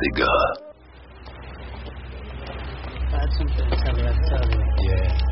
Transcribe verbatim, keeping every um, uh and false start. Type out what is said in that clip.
Digga. That's something to tell you, I tell you. Yeah.